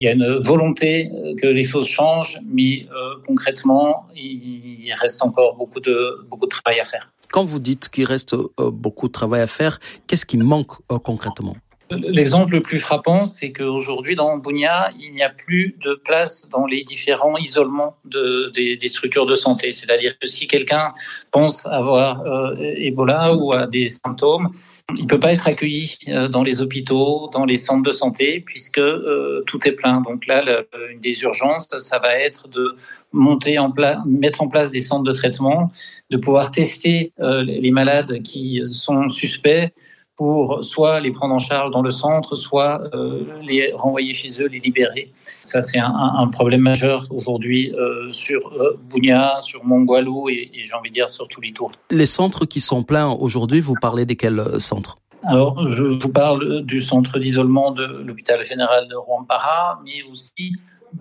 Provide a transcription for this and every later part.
Il y a une volonté que les choses changent, mais concrètement, il reste encore beaucoup de travail à faire. Quand vous dites qu'il reste beaucoup de travail à faire, qu'est-ce qui manque concrètement ? L'exemple le plus frappant, c'est qu'aujourd'hui, dans Bunia, il n'y a plus de place dans les différents isolements des structures de santé. C'est-à-dire que si quelqu'un pense avoir Ebola ou a des symptômes, il ne peut pas être accueilli dans les hôpitaux, dans les centres de santé, puisque tout est plein. Donc là, une des urgences, ça va être de mettre en place des centres de traitement, de pouvoir tester les malades qui sont suspects, pour soit les prendre en charge dans le centre, soit les renvoyer chez eux, les libérer. Ça, c'est un problème majeur aujourd'hui sur Bunia, sur Mongualou et j'ai envie de dire sur tout Litour. Les centres qui sont pleins aujourd'hui, vous parlez de quels centres ? Alors, je vous parle du centre d'isolement de l'hôpital général de Rwampara, mais aussi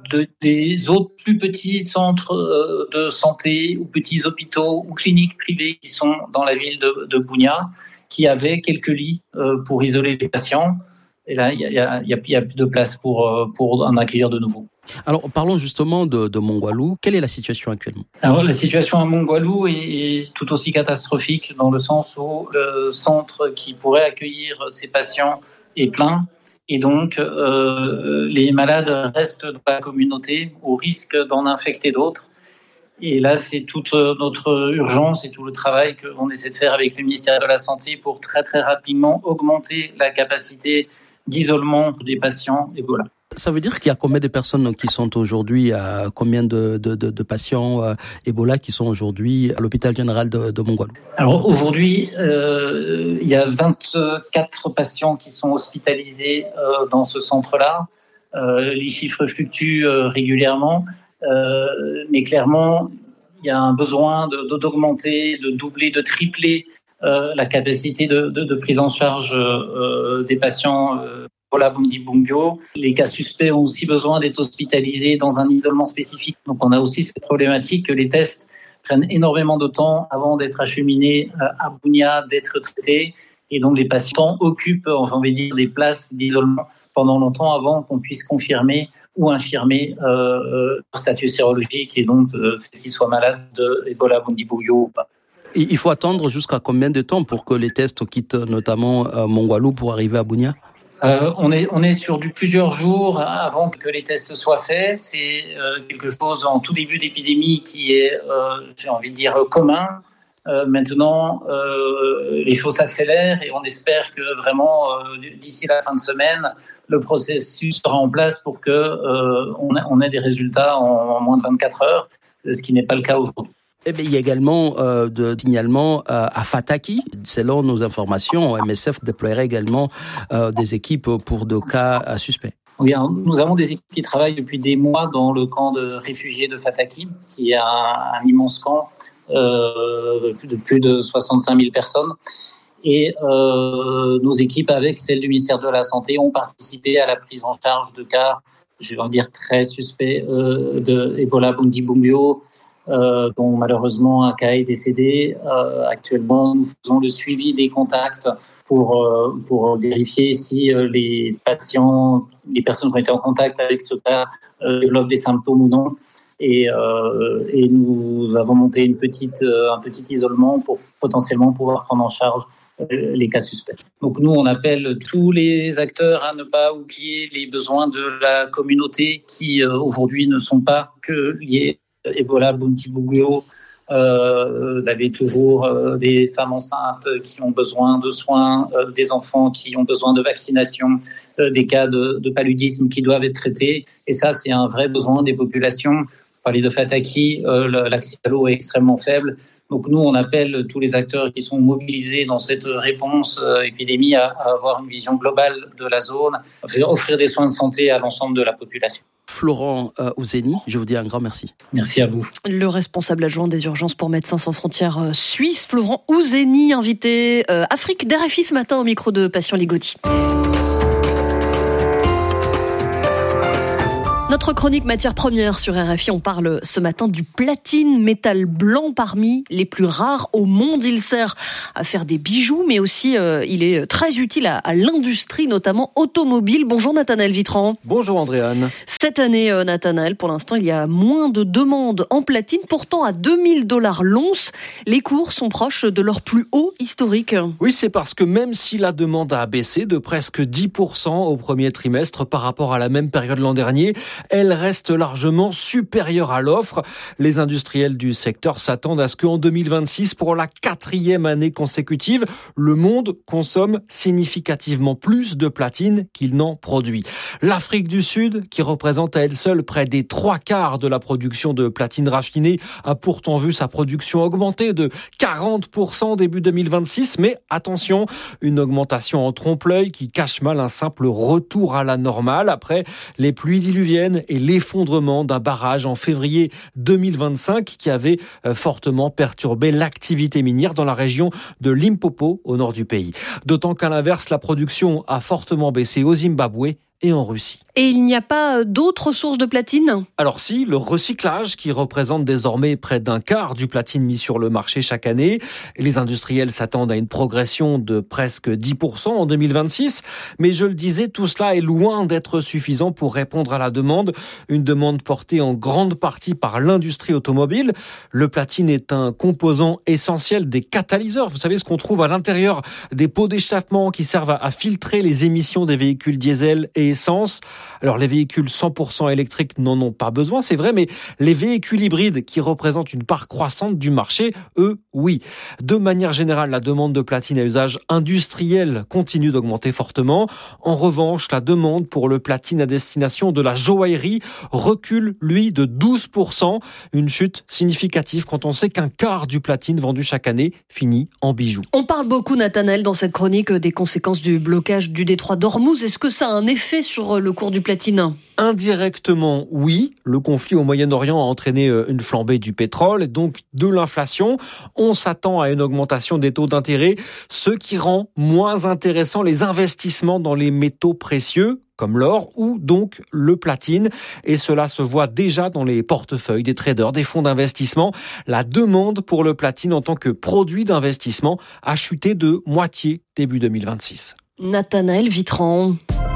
des autres plus petits centres de santé ou petits hôpitaux ou cliniques privées qui sont dans la ville de Bunia, qui avaient quelques lits pour isoler les patients. Et là, il y a plus de place pour en accueillir de nouveau. Alors, parlons justement de Mongualou. Quelle est la situation actuellement ? Alors, la situation à Mongualou est tout aussi catastrophique dans le sens où le centre qui pourrait accueillir ces patients est plein. Et donc, les malades restent dans la communauté au risque d'en infecter d'autres. Et là, c'est toute notre urgence et tout le travail qu'on essaie de faire avec le ministère de la Santé pour très, très rapidement augmenter la capacité d'isolement des patients Ebola. Ça veut dire qu'il y a combien de personnes qui sont aujourd'hui, combien de patients Ebola qui sont aujourd'hui à l'hôpital général de Mongualou ? Alors aujourd'hui, il y a 24 patients qui sont hospitalisés dans ce centre-là. Les chiffres fluctuent régulièrement. Mais clairement, il y a un besoin d'augmenter, de doubler, de tripler la capacité de prise en charge des patients Ebola Bundibugyo. Les cas suspects ont aussi besoin d'être hospitalisés dans un isolement spécifique. Donc on a aussi cette problématique que les tests prennent énormément de temps avant d'être acheminés à Bunia, d'être traités. Et donc les patients occupent, j'ai envie de dire, des places d'isolement pendant longtemps avant qu'on puisse confirmer ou infirmer leur statut sérologique et donc qu'ils soient malades de Ebola Bundibugyo ou pas. Il faut attendre jusqu'à combien de temps pour que les tests quittent notamment Mongualou pour arriver à Bunia ? On est sur plusieurs jours avant que les tests soient faits. C'est quelque chose en tout début d'épidémie qui est, j'ai envie de dire, commun. Maintenant, les choses s'accélèrent et on espère que vraiment d'ici la fin de semaine, le processus sera en place pour que on ait des résultats en moins de 24 heures, ce qui n'est pas le cas aujourd'hui. Eh bien, il y a également de signalements à Fataki. Selon nos informations, MSF déploierait également des équipes pour de cas suspects. Oui, nous avons des équipes qui travaillent depuis des mois dans le camp de réfugiés de Fataki, qui est un immense camp de plus de 65 000 personnes. Et nos équipes, avec celles du ministère de la Santé, ont participé à la prise en charge de cas, je vais en dire très suspects, de Ebola Bundibugyo, dont malheureusement un cas est décédé. Actuellement, nous faisons le suivi des contacts pour vérifier si les patients, les personnes qui ont été en contact avec ce cas développent des symptômes ou non. Et nous avons monté un petit isolement pour potentiellement pouvoir prendre en charge les cas suspects. Donc nous, on appelle tous les acteurs à ne pas oublier les besoins de la communauté qui aujourd'hui ne sont pas que liés à Ebola Bundibugyo. Vous avez toujours des femmes enceintes qui ont besoin de soins, des enfants qui ont besoin de vaccination, des cas de paludisme qui doivent être traités. Et ça, c'est un vrai besoin des populations. Vous parlez de Fataki, l'accès à l'eau est extrêmement faible. Donc nous, on appelle tous les acteurs qui sont mobilisés dans cette réponse épidémie à avoir une vision globale de la zone, offrir des soins de santé à l'ensemble de la population. Florent Ouzeni, je vous dis un grand merci. Merci à vous. Le responsable adjoint des urgences pour Médecins sans frontières suisse, Florent Ouzeni, invité Afrique d'RFI ce matin au micro de Passion Ligotti. Notre chronique matières premières sur RFI, on parle ce matin du platine, métal blanc parmi les plus rares au monde. Il sert à faire des bijoux, mais aussi il est très utile à l'industrie, notamment automobile. Bonjour Nathanaël Vitran. Bonjour Andréane. Cette année, Nathanaël, pour l'instant, il y a moins de demandes en platine. Pourtant, à $2000 l'once, les cours sont proches de leur plus haut historique. Oui, c'est parce que même si la demande a baissé de presque 10% au premier trimestre par rapport à la même période l'an dernier, elle reste largement supérieure à l'offre. Les industriels du secteur s'attendent à ce qu'en 2026, pour la 4e année consécutive, le monde consomme significativement plus de platine qu'il n'en produit. L'Afrique du Sud, qui représente à elle seule près des 3/4 de la production de platine raffinée, a pourtant vu sa production augmenter de 40% début 2026. Mais attention, une augmentation en trompe-l'œil qui cache mal un simple retour à la normale après les pluies diluviennes et l'effondrement d'un barrage en février 2025 qui avait fortement perturbé l'activité minière dans la région de Limpopo au nord du pays. D'autant qu'à l'inverse, la production a fortement baissé au Zimbabwe et en Russie. Et il n'y a pas d'autres sources de platine ? Alors si, le recyclage qui représente désormais près d'un quart du platine mis sur le marché chaque année. Les industriels s'attendent à une progression de presque 10% en 2026. Mais je le disais, tout cela est loin d'être suffisant pour répondre à la demande. Une demande portée en grande partie par l'industrie automobile. Le platine est un composant essentiel des catalyseurs. Vous savez, ce qu'on trouve à l'intérieur des pots d'échappement qui servent à filtrer les émissions des véhicules diesel et essence. Alors les véhicules 100% électriques n'en ont pas besoin, c'est vrai, mais les véhicules hybrides qui représentent une part croissante du marché, eux, oui. De manière générale, la demande de platine à usage industriel continue d'augmenter fortement. En revanche, la demande pour le platine à destination de la joaillerie recule, lui, de 12%. Une chute significative quand on sait qu'un quart du platine vendu chaque année finit en bijoux. On parle beaucoup, Nathanaël, dans cette chronique des conséquences du blocage du détroit d'Ormuz. Est-ce que ça a un effet sur le cours du platine ? Indirectement, oui. Le conflit au Moyen-Orient a entraîné une flambée du pétrole et donc de l'inflation. On s'attend à une augmentation des taux d'intérêt, ce qui rend moins intéressant les investissements dans les métaux précieux, comme l'or ou donc le platine. Et cela se voit déjà dans les portefeuilles des traders, des fonds d'investissement. La demande pour le platine en tant que produit d'investissement a chuté de moitié début 2026. Nathanaël Vitran.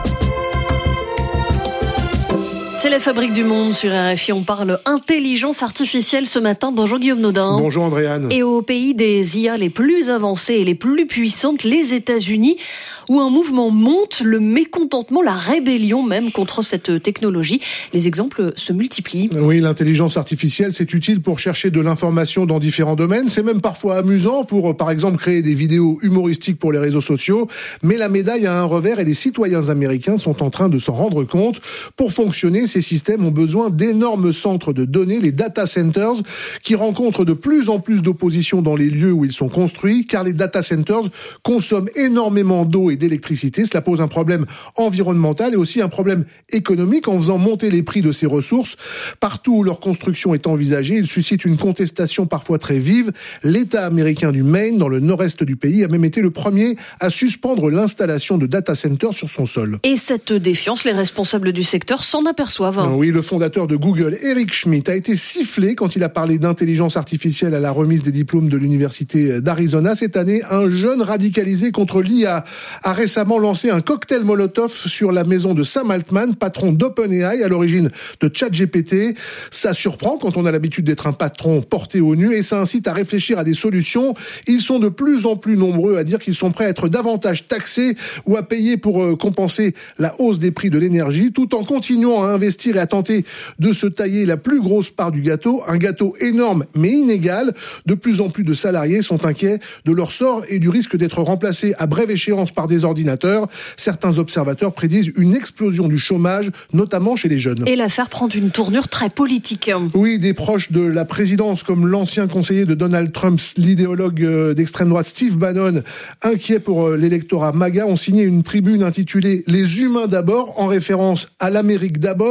C'est la fabrique du monde sur RFI. On parle intelligence artificielle ce matin. Bonjour Guillaume Nodin. Bonjour Andréane. Et au pays des IA les plus avancées et les plus puissantes, les États-Unis, où un mouvement monte, le mécontentement, la rébellion même contre cette technologie. Les exemples se multiplient. Oui, l'intelligence artificielle, c'est utile pour chercher de l'information dans différents domaines. C'est même parfois amusant pour, par exemple, créer des vidéos humoristiques pour les réseaux sociaux. Mais la médaille a un revers et les citoyens américains sont en train de s'en rendre compte. Pour fonctionner, ces systèmes ont besoin d'énormes centres de données, les data centers, qui rencontrent de plus en plus d'opposition dans les lieux où ils sont construits, car les data centers consomment énormément d'eau et d'électricité. Cela pose un problème environnemental et aussi un problème économique en faisant monter les prix de ces ressources. Partout où leur construction est envisagée, ils suscitent une contestation parfois très vive. L'État américain du Maine, dans le nord-est du pays, a même été le premier à suspendre l'installation de data centers sur son sol. Et cette défiance, les responsables du secteur s'en aperçoivent. Oui, le fondateur de Google, Eric Schmidt, a été sifflé quand il a parlé d'intelligence artificielle à la remise des diplômes de l'université d'Arizona. Cette année, un jeune radicalisé contre l'IA a récemment lancé un cocktail Molotov sur la maison de Sam Altman, patron d'OpenAI, à l'origine de ChatGPT. Ça surprend quand on a l'habitude d'être un patron porté au nu et ça incite à réfléchir à des solutions. Ils sont de plus en plus nombreux à dire qu'ils sont prêts à être davantage taxés ou à payer pour compenser la hausse des prix de l'énergie, tout en continuant à investir et à tenter de se tailler la plus grosse part du gâteau, un gâteau énorme mais inégal. De plus en plus de salariés sont inquiets de leur sort et du risque d'être remplacés à brève échéance par des ordinateurs. Certains observateurs prédisent une explosion du chômage, notamment chez les jeunes. Et l'affaire prend une tournure très politique. Oui, des proches de la présidence, comme l'ancien conseiller de Donald Trump, l'idéologue d'extrême droite Steve Bannon, inquiet pour l'électorat MAGA, ont signé une tribune intitulée « Les humains d'abord », en référence à l'Amérique d'abord,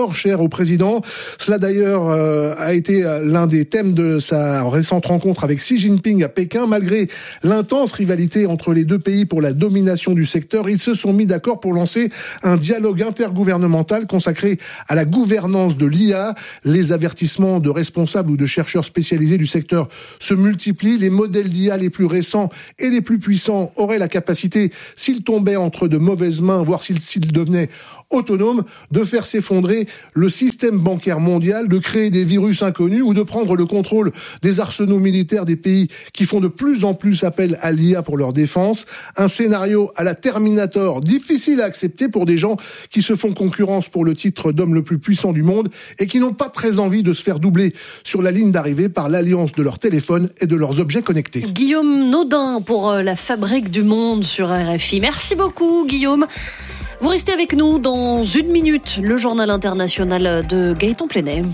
sport, cher au président. Cela d'ailleurs a été l'un des thèmes de sa récente rencontre avec Xi Jinping à Pékin. Malgré l'intense rivalité entre les deux pays pour la domination du secteur, ils se sont mis d'accord pour lancer un dialogue intergouvernemental consacré à la gouvernance de l'IA. Les avertissements de responsables ou de chercheurs spécialisés du secteur se multiplient. Les modèles d'IA les plus récents et les plus puissants auraient la capacité, s'ils tombaient entre de mauvaises mains, voire s'ils devenaient autonomes, de faire s'effondrer le système bancaire mondial, de créer des virus inconnus ou de prendre le contrôle des arsenaux militaires des pays qui font de plus en plus appel à l'IA pour leur défense. Un scénario à la Terminator, difficile à accepter pour des gens qui se font concurrence pour le titre d'homme le plus puissant du monde et qui n'ont pas très envie de se faire doubler sur la ligne d'arrivée par l'alliance de leurs téléphones et de leurs objets connectés. Guillaume Naudin pour la Fabrique du Monde sur RFI. Merci beaucoup Guillaume. Vous restez avec nous dans une minute, le journal international de Gaëtan Plenay.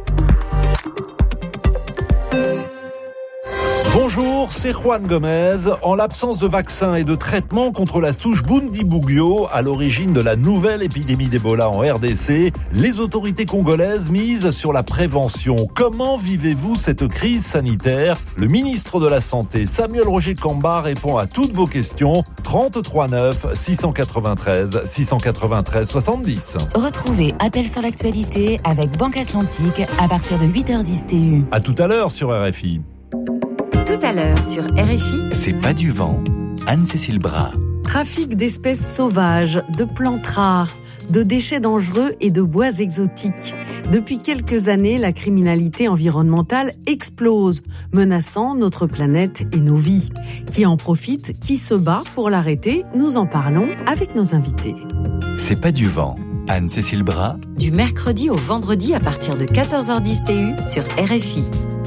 Bonjour, c'est Juan Gomez. En l'absence de vaccins et de traitement contre la souche Bundibugyo, à l'origine de la nouvelle épidémie d'Ebola en RDC, les autorités congolaises misent sur la prévention. Comment vivez-vous cette crise sanitaire ? Le ministre de la Santé, Samuel Roger Kamba, répond à toutes vos questions. 33 9 693 693 70. Retrouvez Appel sur l'actualité avec Banque Atlantique à partir de 8h10 TU. À tout à l'heure sur RFI. Tout à l'heure sur RFI. C'est pas du vent. Anne-Cécile Bras. Trafic d'espèces sauvages, de plantes rares, de déchets dangereux et de bois exotiques. Depuis quelques années, la criminalité environnementale explose, menaçant notre planète et nos vies. Qui en profite ? Qui se bat pour l'arrêter ? Nous en parlons avec nos invités. C'est pas du vent. Anne-Cécile Bras. Du mercredi au vendredi à partir de 14h10 TU sur RFI.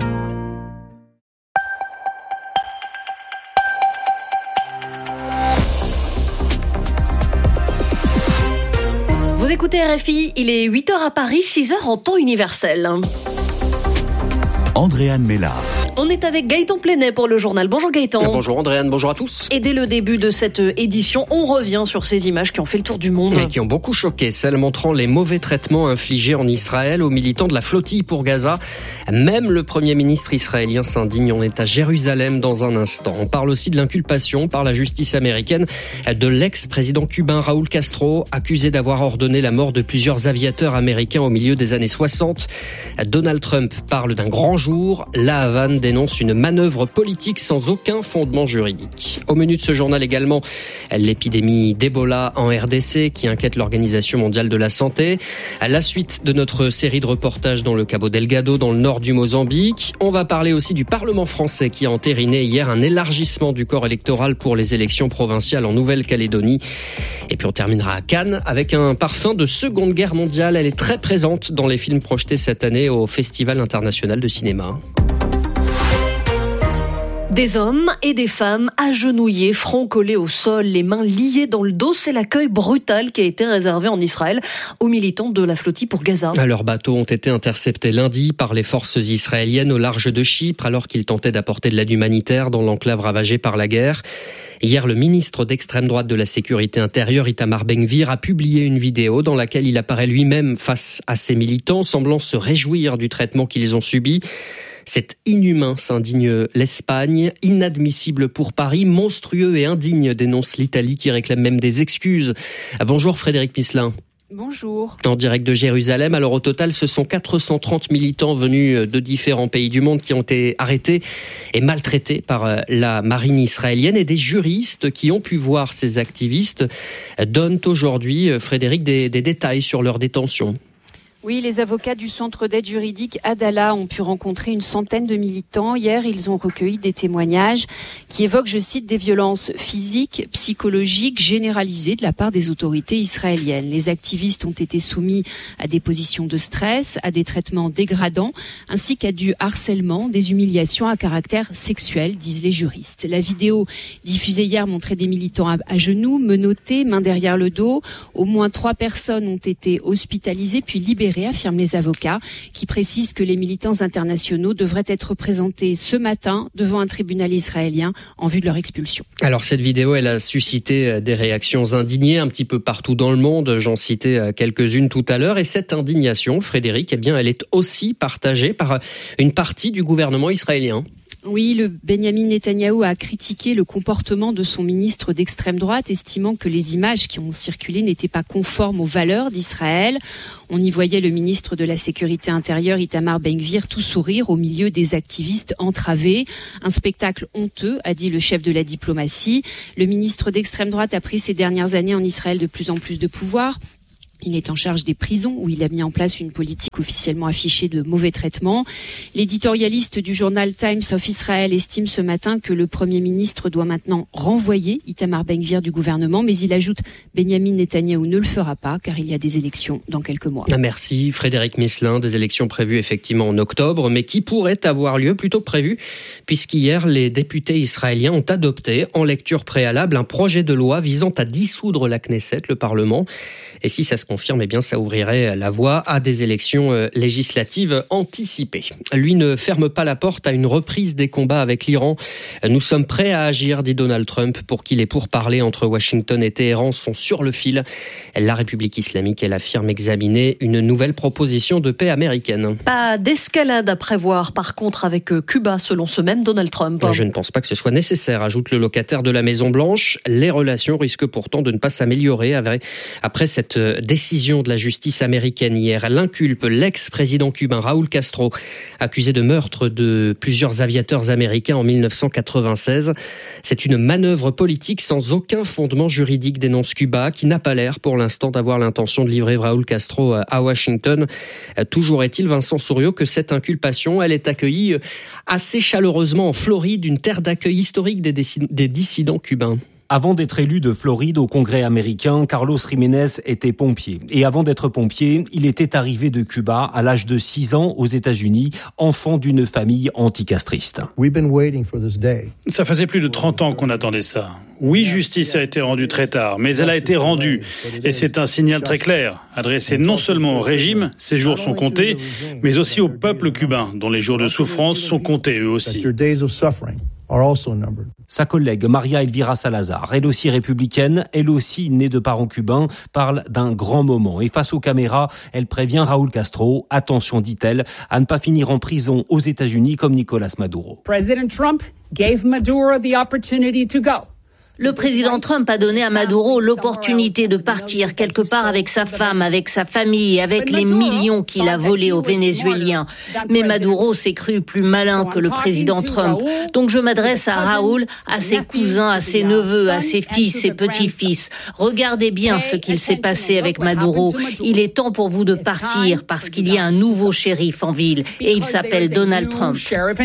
Vous écoutez RFI, il est 8h à Paris, 6h en temps universel. Andréane Mélard. On est avec Gaëtan Plenay pour le journal. Bonjour Gaëtan. Bonjour Andréane, bonjour à tous. Et dès le début de cette édition, on revient sur ces images qui ont fait le tour du monde. Et qui ont beaucoup choqué, celles montrant les mauvais traitements infligés en Israël aux militants de la flottille pour Gaza. Même le Premier ministre israélien s'indigne. On est à Jérusalem dans un instant. On parle aussi de l'inculpation par la justice américaine de l'ex-président cubain Raúl Castro, accusé d'avoir ordonné la mort de plusieurs aviateurs américains au milieu des années 60. Donald Trump parle d'un grand jour. La Havane dénonce une manœuvre politique sans aucun fondement juridique. Au menu de ce journal également, l'épidémie d'Ebola en RDC qui inquiète l'Organisation mondiale de la santé. À la suite de notre série de reportages dans le Cabo Delgado, dans le nord du Mozambique. On va parler aussi du Parlement français qui a entériné hier un élargissement du corps électoral pour les élections provinciales en Nouvelle-Calédonie. Et puis on terminera à Cannes avec un parfum de Seconde Guerre mondiale. Elle est très présente dans les films projetés cette année au Festival international de cinéma. Des hommes et des femmes agenouillés, front collé au sol, les mains liées dans le dos. C'est l'accueil brutal qui a été réservé en Israël aux militants de la flottille pour Gaza. Leurs bateaux ont été interceptés lundi par les forces israéliennes au large de Chypre alors qu'ils tentaient d'apporter de l'aide humanitaire dans l'enclave ravagée par la guerre. Hier, le ministre d'extrême droite de la Sécurité intérieure, Itamar Ben-Gvir, a publié une vidéo dans laquelle il apparaît lui-même face à ses militants, semblant se réjouir du traitement qu'ils ont subi. C'est inhumain, s'indigne l'Espagne, inadmissible pour Paris, monstrueux et indigne, dénonce l'Italie qui réclame même des excuses. Bonjour Frédéric Misselin. Bonjour. En direct de Jérusalem. Alors au total, ce sont 430 militants venus de différents pays du monde qui ont été arrêtés et maltraités par la marine israélienne et des juristes qui ont pu voir ces activistes donnent aujourd'hui, Frédéric, des détails sur leur détention. Oui, les avocats du centre d'aide juridique Adala ont pu rencontrer une centaine de militants. Hier, ils ont recueilli des témoignages qui évoquent, je cite, des violences physiques, psychologiques, généralisées de la part des autorités israéliennes. Les activistes ont été soumis à des positions de stress, à des traitements dégradants, ainsi qu'à du harcèlement, des humiliations à caractère sexuel, disent les juristes. La vidéo diffusée hier montrait des militants à genoux, menottés, mains derrière le dos. Au moins 3 personnes ont été hospitalisées puis libérées libéré, affirment les avocats, qui précisent que les militants internationaux devraient être présentés ce matin devant un tribunal israélien en vue de leur expulsion. Alors cette vidéo, elle a suscité des réactions indignées un petit peu partout dans le monde. J'en citais quelques-unes tout à l'heure. Et cette indignation, Frédéric, eh bien, elle est aussi partagée par une partie du gouvernement israélien. Oui, le Benyamin Netanyahou a critiqué le comportement de son ministre d'extrême droite, estimant que les images qui ont circulé n'étaient pas conformes aux valeurs d'Israël. On y voyait le ministre de la Sécurité intérieure, Itamar Ben-Gvir, tout sourire au milieu des activistes entravés. Un spectacle honteux, a dit le chef de la diplomatie. Le ministre d'extrême droite a pris ces dernières années en Israël de plus en plus de pouvoir. Il est en charge des prisons où il a mis en place une politique officiellement affichée de mauvais traitement. L'éditorialiste du journal Times of Israel estime ce matin que le Premier ministre doit maintenant renvoyer Itamar Ben-Gvir du gouvernement, mais il ajoute Benyamin Netanyahou ne le fera pas car il y a des élections dans quelques mois. Merci Frédéric Misselin. Des élections prévues effectivement en octobre, mais qui pourraient avoir lieu plutôt que prévu, puisqu'hier les députés israéliens ont adopté en lecture préalable un projet de loi visant à dissoudre la Knesset, le Parlement. Et si ça se confirme, eh bien, ça ouvrirait la voie à des élections législatives anticipées. Lui ne ferme pas la porte à une reprise des combats avec l'Iran. Nous sommes prêts à agir, dit Donald Trump, pour qu'il les pourparlers entre Washington et Téhéran sont sur le fil. La République islamique, elle affirme examiner une nouvelle proposition de paix américaine. Pas d'escalade à prévoir, par contre, avec Cuba, selon ce même Donald Trump. Je ne pense pas que ce soit nécessaire, ajoute le locataire de la Maison-Blanche. Les relations risquent pourtant de ne pas s'améliorer après cette décision de la justice américaine hier. Elle inculpe l'ex-président cubain Raúl Castro, accusé de meurtre de plusieurs aviateurs américains en 1996. C'est une manœuvre politique sans aucun fondement juridique, dénonce Cuba, qui n'a pas l'air pour l'instant d'avoir l'intention de livrer Raúl Castro à Washington. Toujours est-il, Vincent Souriau, que cette inculpation, elle est accueillie assez chaleureusement en Floride, une terre d'accueil historique des dissidents cubains. Avant d'être élu de Floride au Congrès américain, Carlos Jiménez était pompier. Et avant d'être pompier, il était arrivé de Cuba à l'âge de 6 ans aux États-Unis, enfant d'une famille anticastriste. Ça faisait plus de 30 ans qu'on attendait ça. Oui, justice a été rendue très tard, mais elle a été rendue. Et c'est un signal très clair, adressé non seulement au régime, ses jours sont comptés, mais aussi au peuple cubain, dont les jours de souffrance sont comptés eux aussi. Sa collègue Maria Elvira Salazar, elle aussi républicaine, elle aussi née de parents cubains, parle d'un grand moment. Et face aux caméras, elle prévient Raúl Castro, attention, dit-elle, à ne pas finir en prison aux États-Unis comme Nicolas Maduro. President Trump gave Maduro the opportunity to go. Le président Trump a donné à Maduro l'opportunité de partir quelque part avec sa femme, avec sa famille, avec les millions qu'il a volés aux Vénézuéliens. Mais Maduro s'est cru plus malin que le président Trump. Donc je m'adresse à Raúl, à ses cousins, à ses neveux, à ses fils, ses petits-fils. Regardez bien ce qu'il s'est passé avec Maduro. Il est temps pour vous de partir parce qu'il y a un nouveau shérif en ville et il s'appelle Donald Trump.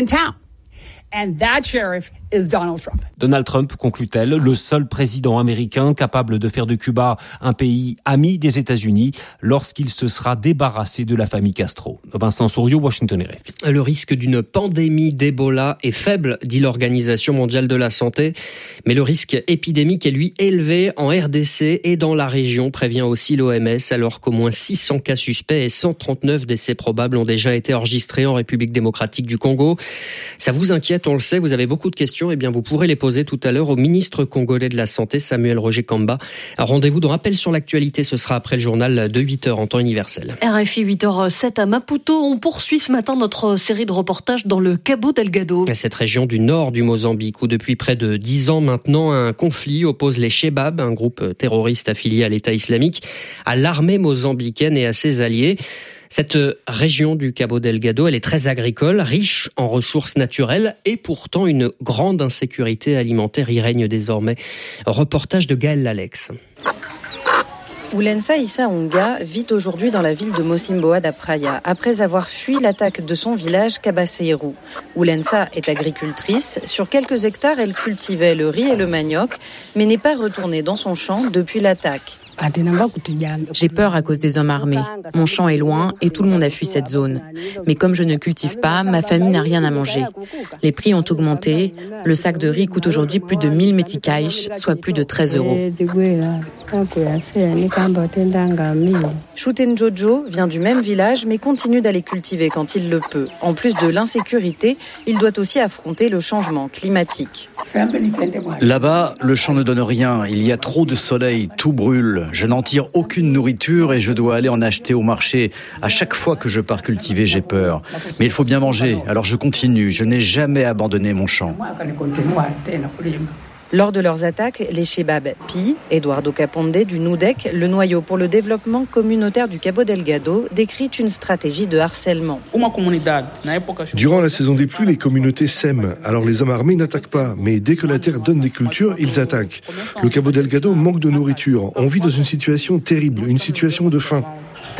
And that sheriff is Donald Trump. Donald Trump, conclut-elle, le seul président américain capable de faire de Cuba un pays ami des États-Unis lorsqu'il se sera débarrassé de la famille Castro. Vincent Souriau, Washington RFI. Le risque d'une pandémie d'Ebola est faible, dit l'Organisation mondiale de la santé, mais le risque épidémique est lui élevé en RDC et dans la région, prévient aussi l'OMS, alors qu'au moins 600 cas suspects et 139 décès probables ont déjà été enregistrés en République démocratique du Congo. Ça vous inquiète? On le sait, vous avez beaucoup de questions, eh bien vous pourrez les poser tout à l'heure au ministre congolais de la Santé, Samuel Roger Kamba. Un rendez-vous de rappel sur l'actualité, ce sera après le journal de 8h en temps universel. RFI 8h07 à Maputo, on poursuit ce matin notre série de reportages dans le Cabo Delgado. Cette région du nord du Mozambique, où depuis près de 10 ans maintenant, un conflit oppose les Chebab, un groupe terroriste affilié à l'État islamique, à l'armée mozambicaine et à ses alliés. Cette région du Cabo Delgado, elle est très agricole, riche en ressources naturelles et pourtant une grande insécurité alimentaire y règne désormais. Reportage de Gaël Lalex. Oulensa Issa Onga vit aujourd'hui dans la ville de Mocimboa da Praia, après avoir fui l'attaque de son village Cabaceiru. Oulensa est agricultrice. Sur quelques hectares, elle cultivait le riz et le manioc, mais n'est pas retournée dans son champ depuis l'attaque. J'ai peur à cause des hommes armés. Mon champ est loin et tout le monde a fui cette zone. Mais comme je ne cultive pas, ma famille n'a rien à manger. Les prix ont augmenté. Le sac de riz coûte aujourd'hui plus de 1000 metikaïch, soit plus de 13 €. Shuten Jojo vient du même village mais continue d'aller cultiver quand il le peut. En plus de l'insécurité, il doit aussi affronter le changement climatique. Là-bas, le champ ne donne rien. Il y a trop de soleil, tout brûle. Je n'en tire aucune nourriture et je dois aller en acheter au marché. À chaque fois que je pars cultiver, j'ai peur. Mais il faut bien manger, alors je continue. Je n'ai jamais abandonné mon champ. Lors de leurs attaques, les Chebab pillent. Eduardo Caponde du NUDEC, le noyau pour le développement communautaire du Cabo Delgado, décrit une stratégie de harcèlement. Durant la saison des pluies, les communautés sèment. Alors les hommes armés n'attaquent pas, mais dès que la terre donne des cultures, ils attaquent. Le Cabo Delgado manque de nourriture. On vit dans une situation terrible, une situation de faim.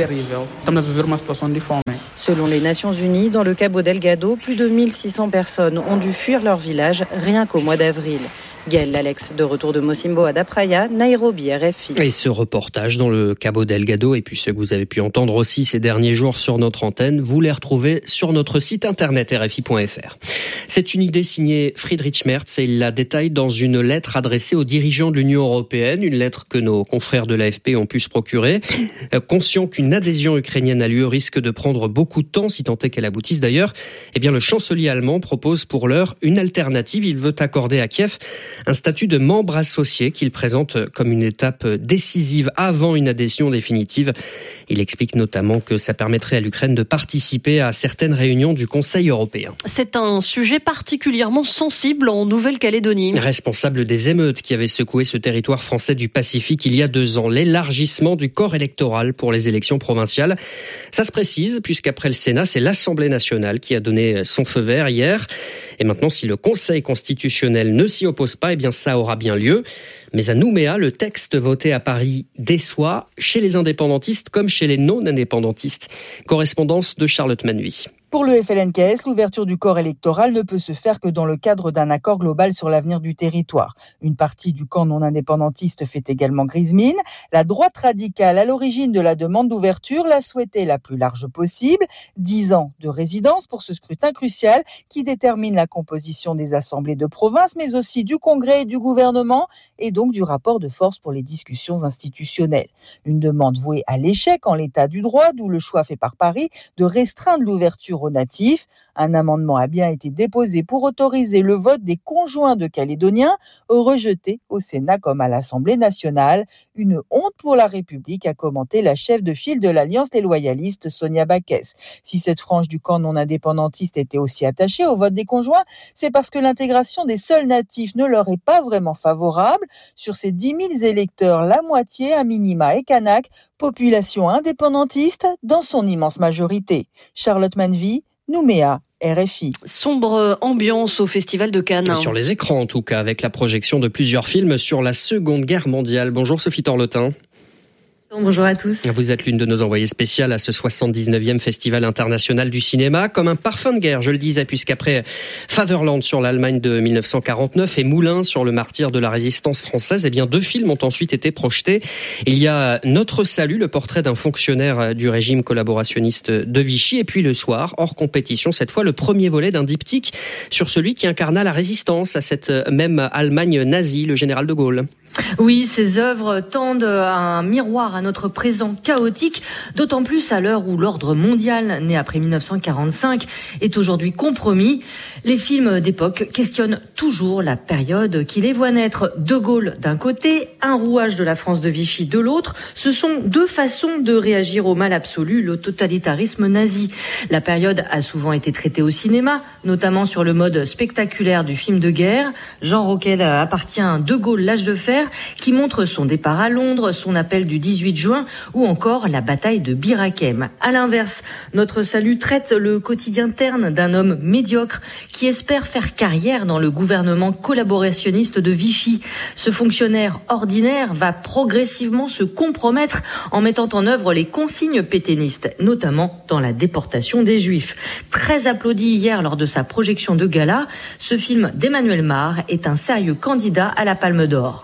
Selon les Nations Unies, dans le Cabo Delgado, plus de 1600 personnes ont dû fuir leur village rien qu'au mois d'avril. Gaël Alex, de retour de Mocimboa da Praia, Nairobi, RFI. Et ce reportage dans le Cabo Delgado, et puis ce que vous avez pu entendre aussi ces derniers jours sur notre antenne, vous les retrouvez sur notre site internet rfi.fr. C'est une idée signée Friedrich Merz et il la détaille dans une lettre adressée aux dirigeants de l'Union européenne, une lettre que nos confrères de l'AFP ont pu se procurer. Conscient qu'une adhésion ukrainienne à l'UE risque de prendre beaucoup de temps, si tant est qu'elle aboutisse d'ailleurs, eh bien le chancelier allemand propose pour l'heure une alternative. Il veut accorder à Kiev un statut de membre associé qu'il présente comme une étape décisive avant une adhésion définitive. Il explique notamment que ça permettrait à l'Ukraine de participer à certaines réunions du Conseil européen. C'est un sujet particulièrement sensible en Nouvelle-Calédonie. Responsable des émeutes qui avaient secoué ce territoire français du Pacifique il y a 2 ans, l'élargissement du corps électoral pour les élections provinciales. Ça se précise puisqu'après le Sénat, c'est l'Assemblée nationale qui a donné son feu vert hier. Et maintenant, si le Conseil constitutionnel ne s'y oppose pas, eh bien ça aura bien lieu. Mais à Nouméa, le texte voté à Paris déçoit chez les indépendantistes comme chez les non-indépendantistes. Correspondance de Charlotte Manuy. Pour le FLNKS, l'ouverture du corps électoral ne peut se faire que dans le cadre d'un accord global sur l'avenir du territoire. Une partie du camp non indépendantiste fait également grise mine. La droite radicale, à l'origine de la demande d'ouverture, la souhaitait la plus large possible. 10 ans de résidence pour ce scrutin crucial qui détermine la composition des assemblées de province, mais aussi du Congrès et du gouvernement, et donc du rapport de force pour les discussions institutionnelles. Une demande vouée à l'échec en l'état du droit, d'où le choix fait par Paris de restreindre l'ouverture aux natifs. Un amendement a bien été déposé pour autoriser le vote des conjoints de Calédoniens, rejeté au Sénat comme à l'Assemblée nationale. Une honte pour la République, a commenté la chef de file de l'Alliance des loyalistes, Sonia Baquès. Si cette frange du camp non indépendantiste était aussi attachée au vote des conjoints, c'est parce que l'intégration des seuls natifs ne leur est pas vraiment favorable. Sur ces 10 000 électeurs, la moitié, à minima, est kanak, population indépendantiste dans son immense majorité. Charlotte Manvy, Nouméa, RFI. Sombre ambiance au Festival de Cannes. Sur les écrans en tout cas, avec la projection de plusieurs films sur la Seconde Guerre mondiale. Bonjour Sophie Torlotin. Bonjour à tous. Vous êtes l'une de nos envoyées spéciales à ce 79e Festival international du cinéma, comme un parfum de guerre, je le disais, puisqu'après Fatherland sur l'Allemagne de 1949 et Moulin sur le martyr de la résistance française, eh bien 2 films ont ensuite été projetés. Il y a Notre salut, le portrait d'un fonctionnaire du régime collaborationniste de Vichy, et puis le soir, hors compétition, cette fois le premier volet d'un diptyque sur celui qui incarna la résistance à cette même Allemagne nazie, le général de Gaulle. Oui, ces œuvres tendent à un miroir à notre présent chaotique, d'autant plus à l'heure où l'ordre mondial, né après 1945, est aujourd'hui compromis. Les films d'époque questionnent toujours la période qui les voit naître. De Gaulle d'un côté, un rouage de la France de Vichy de l'autre. Ce sont 2 façons de réagir au mal absolu, le totalitarisme nazi. La période a souvent été traitée au cinéma, notamment sur le mode spectaculaire du film de guerre, genre auquel appartient De Gaulle, l'âge de fer, qui montre son départ à Londres, son appel du 18 juin ou encore la bataille de Bir Hakeim. À l'inverse, Notre salut traite le quotidien terne d'un homme médiocre qui espère faire carrière dans le gouvernement collaborationniste de Vichy. Ce fonctionnaire ordinaire va progressivement se compromettre en mettant en œuvre les consignes pétainistes, notamment dans la déportation des Juifs. Très applaudi hier lors de sa projection de gala, ce film d'Emmanuel Mar est un sérieux candidat à la Palme d'Or.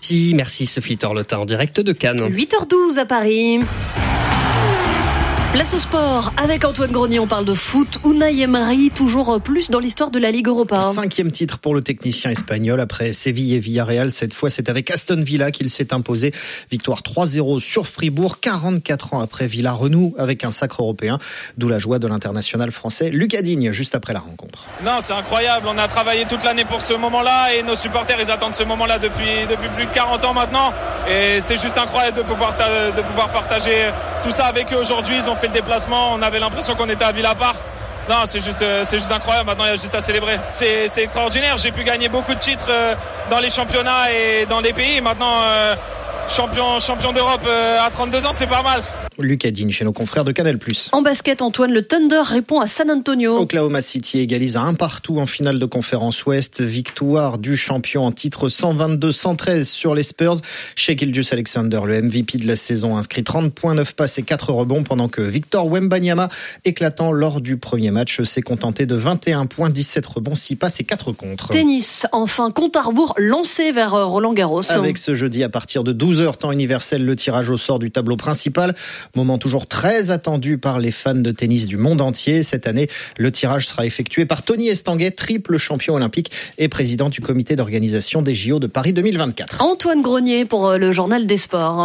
Merci Sophie Torlotin en direct de Cannes. 8h12 à Paris. Place au sport, avec Antoine Grenier, on parle de foot. Unai Emery, toujours plus dans l'histoire de la Ligue Europa. 5e titre pour le technicien espagnol après Séville et Villarreal. Cette fois, c'est avec Aston Villa qu'il s'est imposé. Victoire 3-0 sur Fribourg. 44 ans après, Villa renoue avec un sacre européen. D'où la joie de l'international français Lucas Digne, juste après la rencontre. Non, c'est incroyable. On a travaillé toute l'année pour ce moment-là et nos supporters, ils attendent ce moment-là depuis plus de 40 ans maintenant. Et c'est juste incroyable de pouvoir partager tout ça avec eux aujourd'hui. Ils ont fait le déplacement, on avait l'impression qu'on était à Villapart. Non, c'est juste incroyable. Maintenant, il y a juste à célébrer. C'est extraordinaire. J'ai pu gagner beaucoup de titres dans les championnats et dans les pays. Maintenant, champion d'Europe à 32 ans, c'est pas mal. Lucas Digne chez nos confrères de Canal+. En basket, Antoine, le Thunder répond à San Antonio. Oklahoma City égalise à 1-1 en finale de conférence Ouest. Victoire du champion en titre 122-113 sur les Spurs. Shai Gilgeous-Alexander, le MVP de la saison, inscrit 30 points, 9 passes et 4 rebonds pendant que Victor Wembanyama, éclatant lors du premier match, s'est contenté de 21 points, 17 rebonds, 6 passes et 4 contres. Tennis, enfin, compte à rebours lancé vers Roland-Garros. Avec ce jeudi à partir de 12h temps universel, le tirage au sort du tableau principal. Moment toujours très attendu par les fans de tennis du monde entier. Cette année, le tirage sera effectué par Tony Estanguet, triple champion olympique et président du comité d'organisation des JO de Paris 2024. Antoine Grenier pour le journal des sports.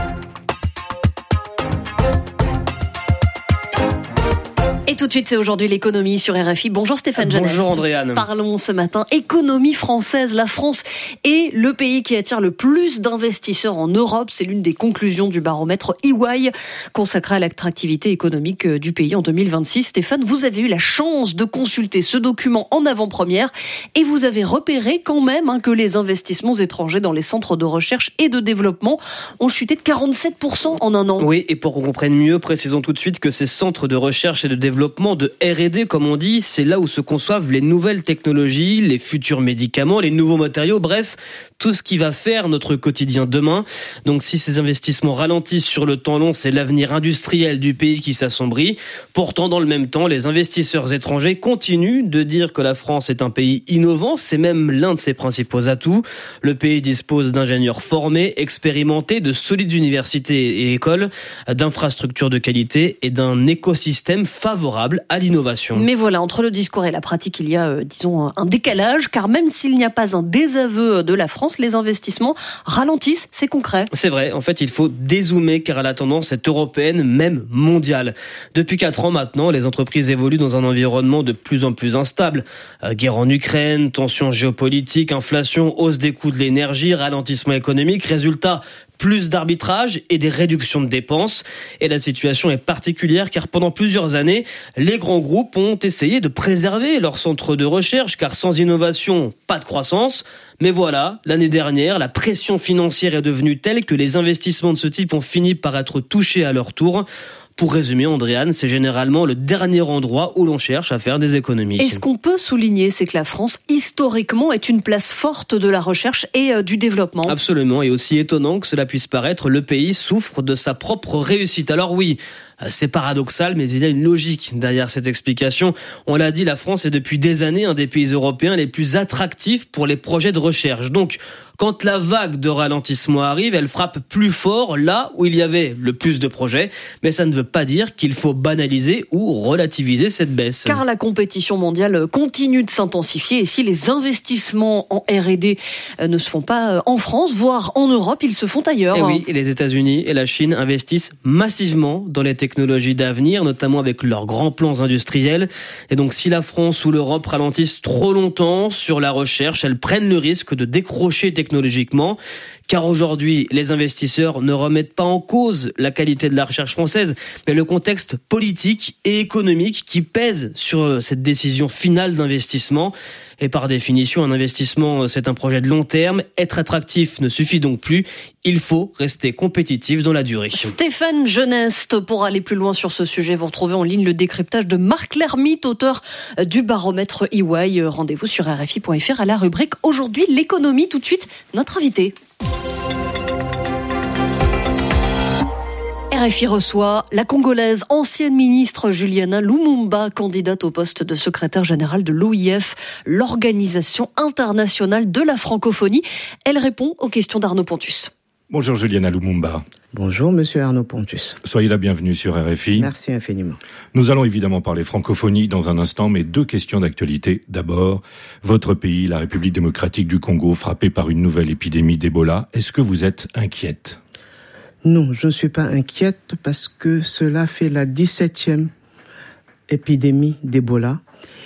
Et tout de suite, c'est aujourd'hui l'économie sur RFI. Bonjour Stéphane Genest. Bonjour Andréane. Parlons ce matin économie française. La France est le pays qui attire le plus d'investisseurs en Europe. C'est l'une des conclusions du baromètre EY consacré à l'attractivité économique du pays en 2026. Stéphane, vous avez eu la chance de consulter ce document en avant-première et vous avez repéré quand même que les investissements étrangers dans les centres de recherche et de développement ont chuté de 47% en un an. Oui, et pour qu'on comprenne mieux, précisons tout de suite que ces centres de recherche et de développement, de R&D, comme on dit, c'est là où se conçoivent les nouvelles technologies, les futurs médicaments, les nouveaux matériaux, bref, tout ce qui va faire notre quotidien demain. Donc si ces investissements ralentissent sur le temps long, c'est l'avenir industriel du pays qui s'assombrit. Pourtant, dans le même temps, les investisseurs étrangers continuent de dire que la France est un pays innovant. C'est même l'un de ses principaux atouts. Le pays dispose d'ingénieurs formés, expérimentés, de solides universités et écoles, d'infrastructures de qualité et d'un écosystème favorable à l'innovation. Mais voilà, entre le discours et la pratique, il y a, disons, un décalage, car même s'il n'y a pas un désaveu de la France, les investissements ralentissent, c'est concret. C'est vrai, en fait, il faut dézoomer car la tendance est européenne, même mondiale. Depuis 4 ans maintenant, les entreprises évoluent dans un environnement de plus en plus instable. Guerre en Ukraine, tensions géopolitiques, inflation, hausse des coûts de l'énergie, ralentissement économique, résultat, plus d'arbitrage et des réductions de dépenses. Et la situation est particulière car pendant plusieurs années, les grands groupes ont essayé de préserver leurs centres de recherche car sans innovation, pas de croissance. Mais voilà, l'année dernière, la pression financière est devenue telle que les investissements de ce type ont fini par être touchés à leur tour. Pour résumer, Andréane, c'est généralement le dernier endroit où l'on cherche à faire des économies. Et ce qu'on peut souligner, c'est que la France, historiquement, est une place forte de la recherche et du développement. Absolument, et aussi étonnant que cela puisse paraître, le pays souffre de sa propre réussite. Alors oui, c'est paradoxal, mais il y a une logique derrière cette explication. On l'a dit, la France est depuis des années un des pays européens les plus attractifs pour les projets de recherche. Donc, quand la vague de ralentissement arrive, elle frappe plus fort là où il y avait le plus de projets. Mais ça ne veut pas dire qu'il faut banaliser ou relativiser cette baisse. Car la compétition mondiale continue de s'intensifier. Et si les investissements en R&D ne se font pas en France, voire en Europe, ils se font ailleurs. Et oui, et les États-Unis et la Chine investissent massivement dans les technologies d'avenir, notamment avec leurs grands plans industriels. Et donc, si la France ou l'Europe ralentissent trop longtemps sur la recherche, elles prennent le risque de décrocher technologiquement. Car aujourd'hui, les investisseurs ne remettent pas en cause la qualité de la recherche française, mais le contexte politique et économique qui pèse sur cette décision finale d'investissement. Et par définition, un investissement, c'est un projet de long terme. Être attractif ne suffit donc plus. Il faut rester compétitif dans la durée. Stéphane Genest, pour aller plus loin sur ce sujet, vous retrouvez en ligne le décryptage de Marc Lermite, auteur du baromètre EY. Rendez-vous sur RFI.fr à la rubrique Aujourd'hui l'économie. Tout de suite, notre invité. RFI reçoit la Congolaise, ancienne ministre Juliana Lumumba, candidate au poste de secrétaire générale de l'OIF, l'Organisation internationale de la francophonie. Elle répond aux questions d'Arnaud Pontus. Bonjour Juliana Lumumba. Bonjour Monsieur Arnaud Pontus. Soyez la bienvenue sur RFI. Merci infiniment. Nous allons évidemment parler francophonie dans un instant, mais 2 questions d'actualité. D'abord, votre pays, la République démocratique du Congo, frappé par une nouvelle épidémie d'Ebola. Est-ce que vous êtes inquiète ? Non, je ne suis pas inquiète parce que cela fait la 17e épidémie d'Ebola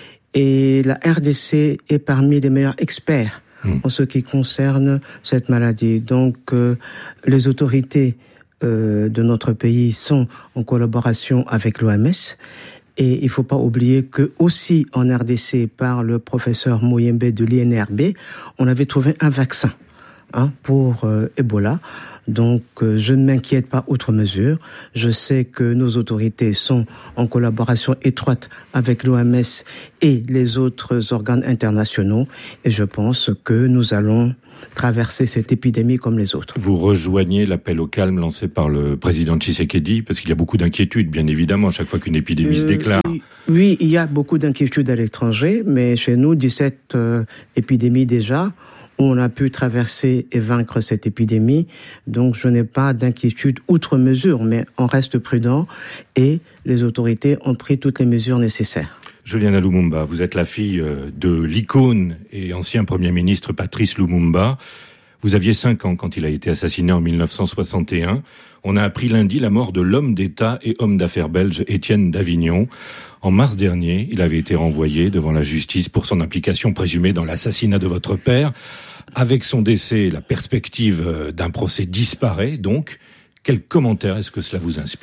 et la RDC est parmi les meilleurs experts en ce qui concerne cette maladie. Donc, les autorités de notre pays sont en collaboration avec l'OMS. Et il ne faut pas oublier que aussi en RDC, par le professeur Mouyembe de l'INRB, on avait trouvé un vaccin pour Ebola. Donc, je ne m'inquiète pas outre mesure. Je sais que nos autorités sont en collaboration étroite avec l'OMS et les autres organes internationaux. Et je pense que nous allons traverser cette épidémie comme les autres. Vous rejoignez l'appel au calme lancé par le président Tshisekedi, parce qu'il y a beaucoup d'inquiétudes, bien évidemment, chaque fois qu'une épidémie se déclare. Oui, il y a beaucoup d'inquiétudes à l'étranger, mais chez nous, 17 épidémies déjà. On a pu traverser et vaincre cette épidémie. Donc, je n'ai pas d'inquiétude outre mesure, mais on reste prudent et les autorités ont pris toutes les mesures nécessaires. Juliana Lumumba, vous êtes la fille de l'icône et ancien Premier ministre Patrice Lumumba. Vous aviez 5 ans quand il a été assassiné en 1961. On a appris lundi la mort de l'homme d'État et homme d'affaires belge Étienne Davignon. En mars dernier, il avait été renvoyé devant la justice pour son implication présumée dans l'assassinat de votre père. Avec son décès, la perspective d'un procès disparaît. Donc, quel commentaire est-ce que cela vous inspire ?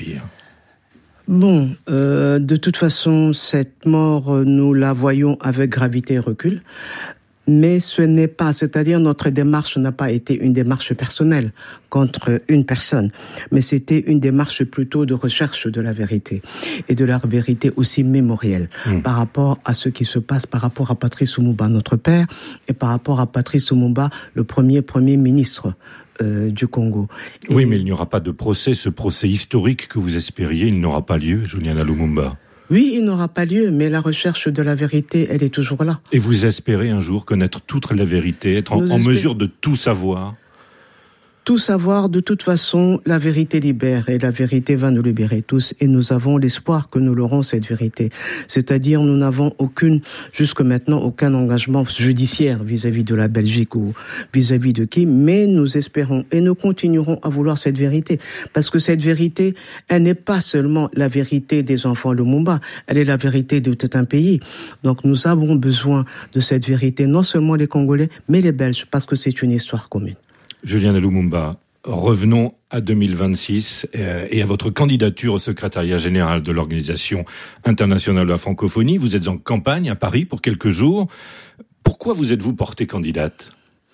Bon, de toute façon, cette mort, nous la voyons avec gravité et recul. Mais ce n'est pas, c'est-à-dire notre démarche n'a pas été une démarche personnelle contre une personne, mais c'était une démarche plutôt de recherche de la vérité et de la vérité aussi mémorielle par rapport à ce qui se passe, par rapport à Patrice Lumumba, notre père, et par rapport à Patrice Lumumba, le premier ministre du Congo. Oui, mais il n'y aura pas de procès, ce procès historique que vous espériez, il n'aura pas lieu, Juliana Lumumba. Oui, il n'aura pas lieu, mais la recherche de la vérité, elle est toujours là. Et vous espérez un jour connaître toute la vérité, être en mesure de tout savoir ? Tout savoir, de toute façon, la vérité libère et la vérité va nous libérer tous et nous avons l'espoir que nous l'aurons cette vérité. C'est-à-dire, nous n'avons jusque maintenant, aucun engagement judiciaire vis-à-vis de la Belgique ou vis-à-vis de qui, mais nous espérons et nous continuerons à vouloir cette vérité. Parce que cette vérité, elle n'est pas seulement la vérité des enfants Lumumba, elle est la vérité de tout un pays. Donc nous avons besoin de cette vérité, non seulement les Congolais, mais les Belges, parce que c'est une histoire commune. Juliana Lumumba, revenons à 2026 et à votre candidature au secrétariat général de l'Organisation internationale de la francophonie. Vous êtes en campagne à Paris pour quelques jours. Pourquoi vous êtes-vous portée candidate ?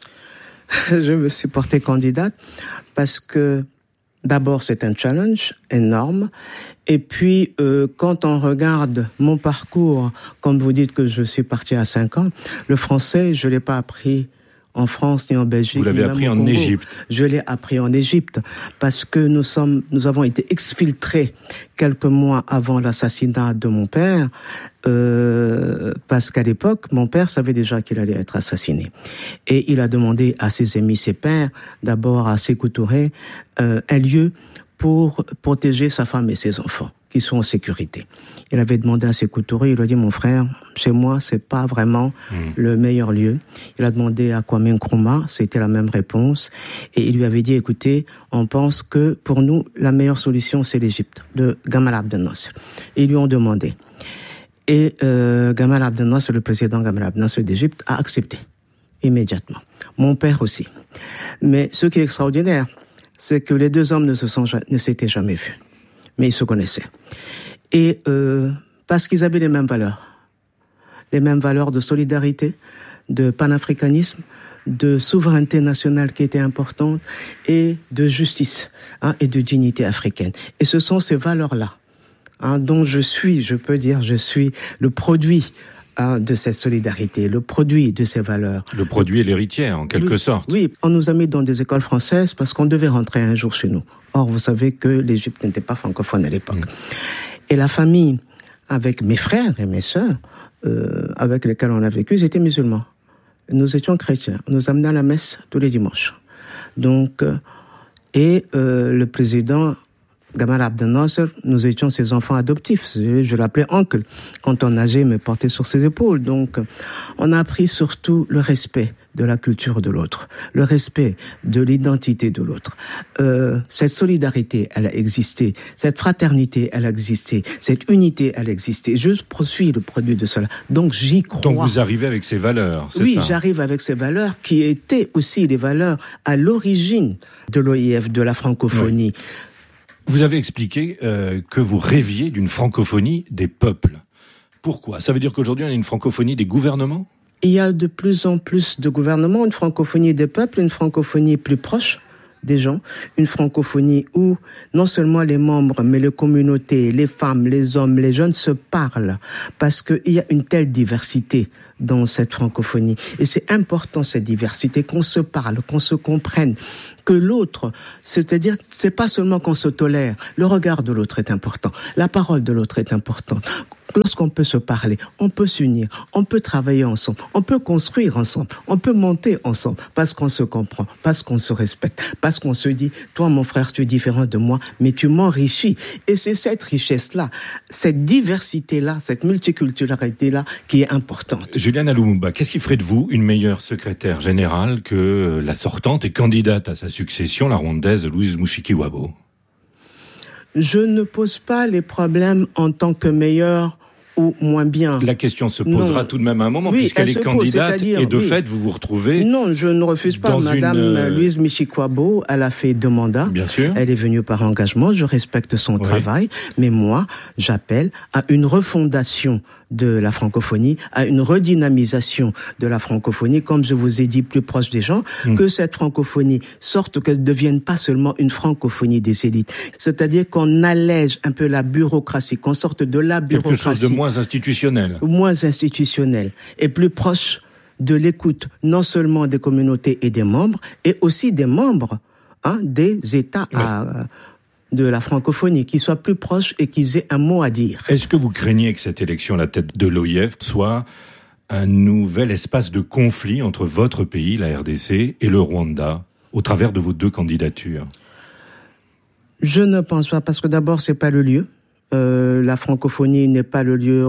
Je me suis portée candidate parce que d'abord c'est un challenge énorme et puis quand on regarde mon parcours, comme vous dites que je suis partie à 5 ans, le français je l'ai pas appris en France ni en Belgique. Vous l'avez appris en Égypte. Je l'ai appris en Égypte parce que nous avons été exfiltrés quelques mois avant l'assassinat de mon père, parce qu'à l'époque, mon père savait déjà qu'il allait être assassiné. Et il a demandé à ses amis, ses pairs, d'abord à Sékou Touré, un lieu pour protéger sa femme et ses enfants qui sont en sécurité. Il avait demandé à Sékou Touré, il a dit, mon frère, chez moi, c'est pas vraiment le meilleur lieu. Il a demandé à Kwame Nkrumah, c'était la même réponse. Et il lui avait dit, écoutez, on pense que pour nous, la meilleure solution, c'est l'Égypte, de Gamal Abdel Nasser. Et ils lui ont demandé. Et Gamal Abdel Nasser, le président Gamal Abdel Nasser d'Égypte, a accepté immédiatement. Mon père aussi. Mais ce qui est extraordinaire, c'est que les deux hommes ne s'étaient jamais vus. Mais ils se connaissaient. Et parce qu'ils avaient les mêmes valeurs de solidarité, de panafricanisme, de souveraineté nationale qui était importante et de justice et de dignité africaine. Et ce sont ces valeurs-là dont je suis le produit de cette solidarité, le produit de ces valeurs. Le produit est l'héritière, en quelque sorte. Oui, on nous a mis dans des écoles françaises parce qu'on devait rentrer un jour chez nous. Or, vous savez que l'Égypte n'était pas francophone à l'époque. Et la famille, avec mes frères et mes sœurs, avec lesquels on a vécu, ils étaient musulmans. Nous étions chrétiens. On nous amenait à la messe tous les dimanches. Donc, le président Gamal Abdel Nasser, nous étions ses enfants adoptifs. Je l'appelais oncle. Quand on nageait, il me portait sur ses épaules. Donc, on a appris surtout le respect de la culture de l'autre, le respect de l'identité de l'autre. Cette solidarité, elle a existé. Cette fraternité, elle a existé. Cette unité, elle a existé. Je poursuis le produit de cela. Donc, j'y crois. Donc, vous arrivez avec ces valeurs, c'est ça? Oui, j'arrive avec ces valeurs qui étaient aussi les valeurs à l'origine de l'OIF, de la francophonie. Oui. Vous avez expliqué que vous rêviez d'une francophonie des peuples. Pourquoi? Ça veut dire qu'aujourd'hui, on a une francophonie des gouvernements? Il y a de plus en plus de gouvernements, une francophonie des peuples, une francophonie plus proche des gens, une francophonie où non seulement les membres, mais les communautés, les femmes, les hommes, les jeunes se parlent, parce qu'il y a une telle diversité dans cette francophonie. Et c'est important, cette diversité, qu'on se parle, qu'on se comprenne, que l'autre, c'est-à-dire, c'est pas seulement qu'on se tolère, le regard de l'autre est important, la parole de l'autre est importante. Lorsqu'on peut se parler, on peut s'unir, on peut travailler ensemble, on peut construire ensemble, on peut monter ensemble, parce qu'on se comprend, parce qu'on se respecte, parce qu'on se dit, toi mon frère, tu es différent de moi, mais tu m'enrichis. Et c'est cette richesse-là, cette diversité-là, cette multiculturalité-là qui est importante. Juliana Lumumba, qu'est-ce qui ferait de vous une meilleure secrétaire générale que la sortante et candidate à sa succession, la rwandaise Louise Mushikiwabo? Je ne pose pas les problèmes en tant que meilleure ou moins bien. La question se posera tout de même à un moment, puisqu'elle est candidate, et de fait, vous vous retrouvez... Non, je ne refuse pas. Madame Louise Mushikiwabo, elle a fait 2 mandats. Bien sûr. Elle est venue par engagement, je respecte son travail, mais moi, j'appelle à une refondation de la francophonie, à une redynamisation de la francophonie, comme je vous ai dit, plus proche des gens, que cette francophonie sorte, qu'elle ne devienne pas seulement une francophonie des élites. C'est-à-dire qu'on allège un peu la bureaucratie, qu'on sorte de la bureaucratie. Quelque chose de moins institutionnel. Moins institutionnel, et plus proche de l'écoute, non seulement des communautés et des membres, et aussi des membres des États de la francophonie, qui soient plus proches et qu'ils aient un mot à dire. Est-ce que vous craignez que cette élection à la tête de l'OIF soit un nouvel espace de conflit entre votre pays, la RDC, et le Rwanda, au travers de vos 2 candidatures? Je ne pense pas, parce que d'abord, c'est pas le lieu. La francophonie n'est pas le lieu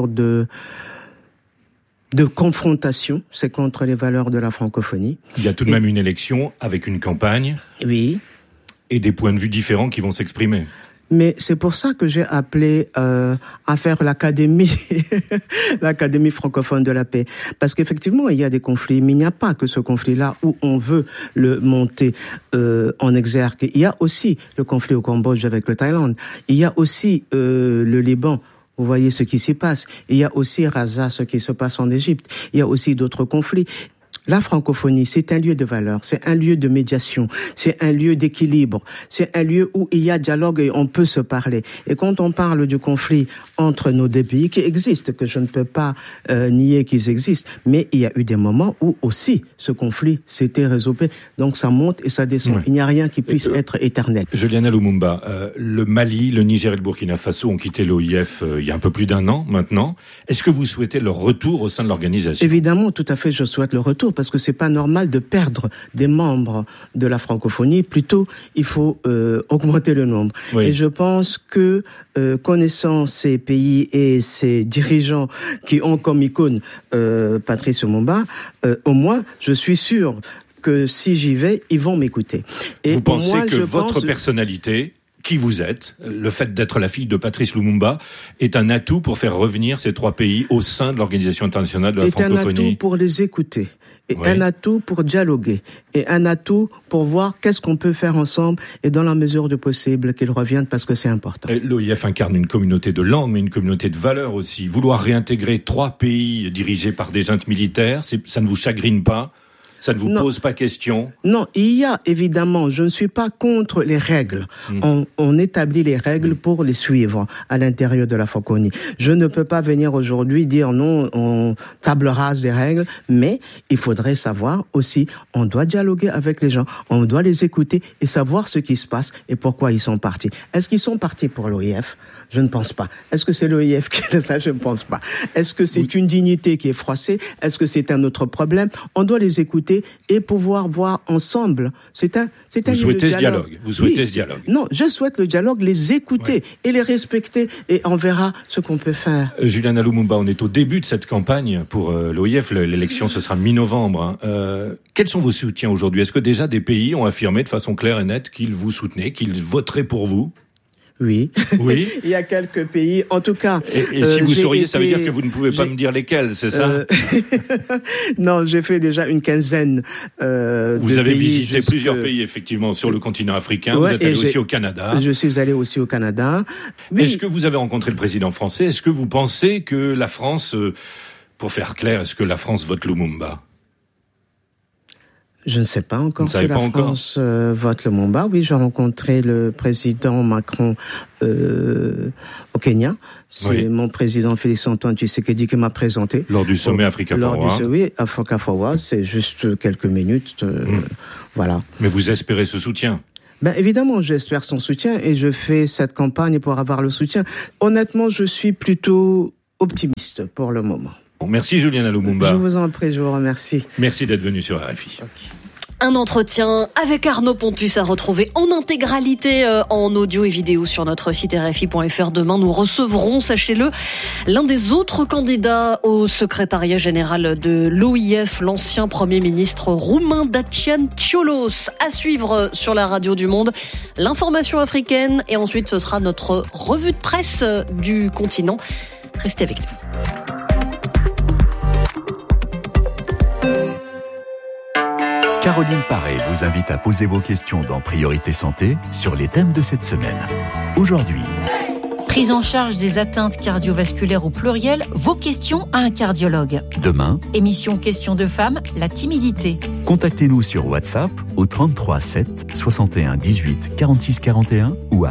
de confrontation, c'est contre les valeurs de la francophonie. Il y a tout de même une élection avec une campagne. Oui. Et des points de vue différents qui vont s'exprimer. Mais c'est pour ça que j'ai appelé à faire l'Académie francophone de la paix. Parce qu'effectivement, il y a des conflits, mais il n'y a pas que ce conflit-là où on veut le monter en exergue. Il y a aussi le conflit au Cambodge avec le Thaïlande. Il y a aussi le Liban. Vous voyez ce qui s'y passe. Il y a aussi Raza, ce qui se passe en Égypte. Il y a aussi d'autres conflits. La francophonie, c'est un lieu de valeur, c'est un lieu de médiation, c'est un lieu d'équilibre, c'est un lieu où il y a dialogue et on peut se parler. Et quand on parle du conflit entre nos 2 pays, qui existent, que je ne peux pas nier qu'ils existent, mais il y a eu des moments où aussi ce conflit s'était résorbé. Donc ça monte et ça descend. Il n'y a rien qui puisse être éternel. Juliana Lumumba, le Mali, le Niger et le Burkina Faso ont quitté l'OIF il y a un peu plus d'1 an maintenant. Est-ce que vous souhaitez leur retour au sein de l'organisation? Évidemment, tout à fait, je souhaite le retour, parce que c'est pas normal de perdre des membres de la francophonie. Plutôt, il faut augmenter le nombre. Oui. Et je pense que, connaissant ces pays et ces dirigeants qui ont comme icône Patrice Lumumba, au moins, je suis sûr que si j'y vais, ils vont m'écouter. Et vous pensez que votre personnalité, qui vous êtes, le fait d'être la fille de Patrice Lumumba, est un atout pour faire revenir ces 3 pays au sein de l'Organisation internationale de la francophonie? C'est un atout pour les écouter. Et un atout pour dialoguer, et un atout pour voir qu'est-ce qu'on peut faire ensemble, et dans la mesure du possible qu'ils reviennent, parce que c'est important. L'OIF incarne une communauté de langue, mais une communauté de valeurs aussi. Vouloir réintégrer 3 pays dirigés par des juntes militaires, ça ne vous chagrine pas? Ça ne vous pose pas question? Non, il y a évidemment, je ne suis pas contre les règles. On établit les règles pour les suivre à l'intérieur de la francophonie. Je ne peux pas venir aujourd'hui dire non, on table rase des règles, mais il faudrait savoir aussi, on doit dialoguer avec les gens, on doit les écouter et savoir ce qui se passe et pourquoi ils sont partis. Est-ce qu'ils sont partis pour l'OIF? Je ne pense pas. Est-ce que c'est l'OIF qui est ça? Je ne pense pas. Est-ce que c'est une dignité qui est froissée? Est-ce que c'est un autre problème? On doit les écouter et pouvoir voir ensemble. Vous souhaitez ce dialogue? Vous souhaitez ce dialogue? Non, je souhaite le dialogue, les écouter et les respecter et on verra ce qu'on peut faire. Juliana Lumumba, on est au début de cette campagne pour l'OIF. L'élection, ce sera mi-novembre. Quels sont vos soutiens aujourd'hui? Est-ce que déjà des pays ont affirmé de façon claire et nette qu'ils vous soutenaient, qu'ils voteraient pour vous? Oui. Il y a quelques pays, en tout cas. Et si vous sauriez, ça veut dire que vous ne pouvez pas me dire lesquels, c'est ça? Non, j'ai fait déjà une quinzaine Vous avez visité plusieurs pays, effectivement, sur le continent africain. Vous êtes allé aussi au Canada. Je suis allé aussi au Canada. Est-ce que vous avez rencontré le président français? Est-ce que vous pensez que la France, pour faire clair, est-ce que la France vote Lumumba? Je ne sais pas encore si la France vote Lumumba. Oui, j'ai rencontré le président Macron au Kenya. C'est mon président Félix-Antoine Tshisekedi qui m'a présenté. Lors du sommet Africa Forward. Oui, Africa Forward, c'est juste quelques minutes. Voilà. Mais vous espérez ce soutien? Évidemment, j'espère son soutien et je fais cette campagne pour avoir le soutien. Honnêtement, je suis plutôt optimiste pour le moment. Merci Juliana Lumumba. Je vous en prie, je vous remercie. Merci d'être venu sur RFI. Un entretien avec Arnaud Pontus à retrouver en intégralité en audio et vidéo sur notre site RFI.fr. Demain, nous recevrons, sachez-le, l'un des autres candidats au secrétariat général de l'OIF, l'ancien Premier ministre roumain Dacian Cioloș. À suivre sur la radio du Monde, l'information africaine et ensuite ce sera notre revue de presse du continent. Restez avec nous. Caroline Paré vous invite à poser vos questions dans Priorité Santé sur les thèmes de cette semaine. Aujourd'hui, prise en charge des atteintes cardiovasculaires au pluriel, vos questions à un cardiologue. Demain, émission Questions de femmes, la timidité. Contactez-nous sur WhatsApp au 33 7 61 18 46 41 ou à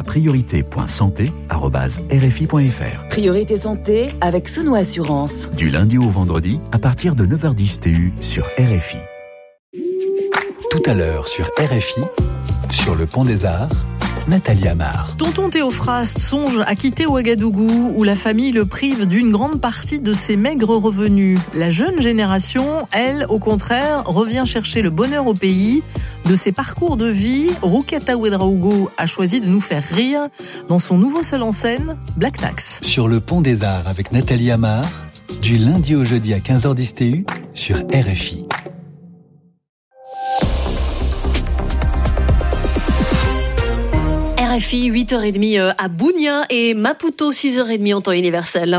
priorité.santé@rfi.fr. Priorité Santé avec Sono Assurance. Du lundi au vendredi à partir de 9h10 TU sur RFI. Tout à l'heure sur RFI, sur le Pont des Arts, Nathalie Amar. Tonton Théophraste songe à quitter Ouagadougou, où la famille le prive d'une grande partie de ses maigres revenus. La jeune génération, elle, au contraire, revient chercher le bonheur au pays. De ses parcours de vie, Rukata Ouedraogo a choisi de nous faire rire dans son nouveau seul en scène, Black Tax. Sur le Pont des Arts avec Nathalie Amar, du lundi au jeudi à 15h10 TU sur RFI. RFI, 8h30 à Bunia et Maputo, 6h30 en temps universel.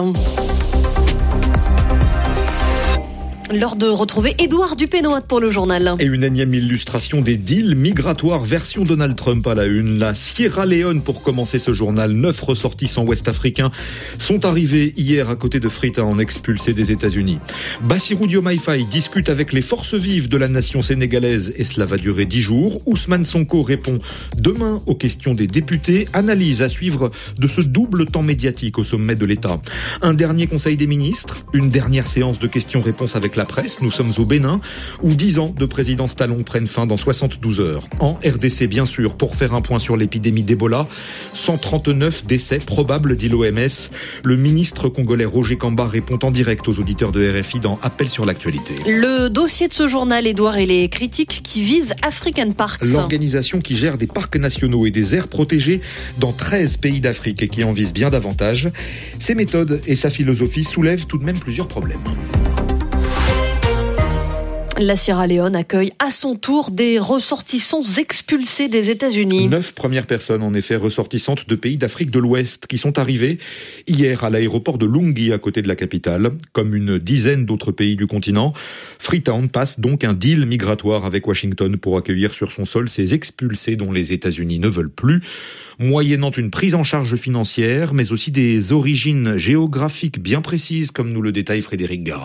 L'heure de retrouver Édouard Dupénoat pour le journal. Et une énième illustration des deals migratoires version Donald Trump à la une. La Sierra Leone pour commencer ce journal. 9 ressortissants ouest-africains sont arrivés hier à côté de Freetown, expulsés des États-Unis. Bassirou Diomaye Faye discute avec les forces vives de la nation sénégalaise et cela va durer 10 jours. Ousmane Sonko répond demain aux questions des députés. Analyse à suivre de ce double temps médiatique au sommet de l'État. Un dernier conseil des ministres, une dernière séance de questions-réponses avec la presse. Nous sommes au Bénin où 10 ans de présidence Talon prennent fin dans 72 heures. En RDC, bien sûr, pour faire un point sur l'épidémie d'Ebola. 139 décès probables, dit l'OMS. Le ministre congolais Roger Kamba répond en direct aux auditeurs de RFI dans Appel sur l'actualité. Le dossier de ce journal, Édouard, et les critiques qui visent African Parks. L'organisation qui gère des parcs nationaux et des aires protégées dans 13 pays d'Afrique et qui en vise bien davantage. Ses méthodes et sa philosophie soulèvent tout de même plusieurs problèmes. La Sierra Leone accueille à son tour des ressortissants expulsés des États-Unis. 9 premières personnes, en effet, ressortissantes de pays d'Afrique de l'Ouest qui sont arrivées hier à l'aéroport de Lungi, à côté de la capitale. Comme une dizaine d'autres pays du continent, Freetown passe donc un deal migratoire avec Washington pour accueillir sur son sol ces expulsés dont les États-Unis ne veulent plus, moyennant une prise en charge financière, mais aussi des origines géographiques bien précises, comme nous le détaille Frédéric Gara.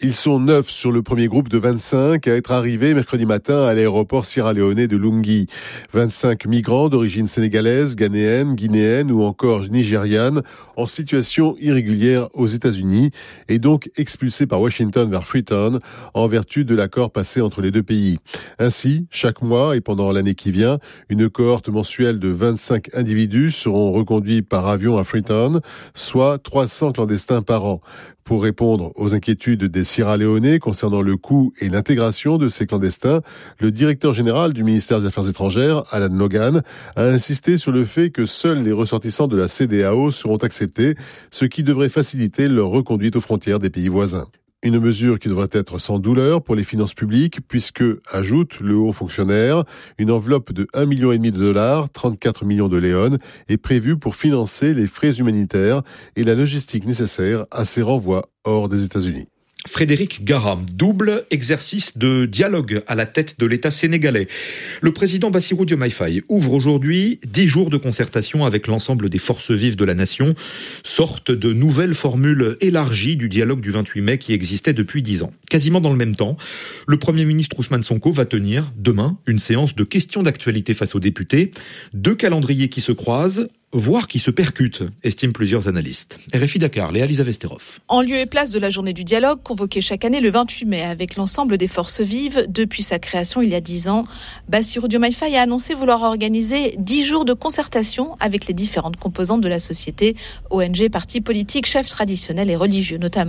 Ils sont 9 sur le premier groupe de 25 à être arrivés mercredi matin à l'aéroport sierra-léonais de Lungi. 25 migrants d'origine sénégalaise, ghanéenne, guinéenne ou encore nigériane en situation irrégulière aux États-Unis et donc expulsés par Washington vers Freetown en vertu de l'accord passé entre les deux pays. Ainsi, chaque mois et pendant l'année qui vient, une cohorte mensuelle de 25 individus seront reconduits par avion à Freetown, soit 300 clandestins par an. Pour répondre aux inquiétudes des Sierra-Léonais concernant le coût et l'intégration de ces clandestins, le directeur général du ministère des Affaires étrangères, Alan Logan, a insisté sur le fait que seuls les ressortissants de la CEDEAO seront acceptés, ce qui devrait faciliter leur reconduite aux frontières des pays voisins. Une mesure qui devrait être sans douleur pour les finances publiques puisque, ajoute le haut fonctionnaire, une enveloppe de $1,5 million, 34 millions de léones, est prévue pour financer les frais humanitaires et la logistique nécessaire à ces renvois hors des États-Unis. Frédéric Gara, double exercice de dialogue à la tête de l'État sénégalais. Le président Bassirou Diomaye Faye ouvre aujourd'hui 10 jours de concertation avec l'ensemble des forces vives de la nation, sorte de nouvelle formule élargie du dialogue du 28 mai qui existait depuis 10 ans. Quasiment dans le même temps, le Premier ministre Ousmane Sonko va tenir demain une séance de questions d'actualité face aux députés, 2 calendriers qui se croisent, voire qui se percutent, estiment plusieurs analystes. RFI Dakar, Léa-Lisa Vesterov. En lieu et place de la journée du dialogue, convoquée chaque année le 28 mai avec l'ensemble des forces vives, depuis sa création il y a 10 ans, Bassirou Diomaye Faye a annoncé vouloir organiser 10 jours de concertation avec les différentes composantes de la société, ONG, partis politiques, chefs traditionnels et religieux notamment.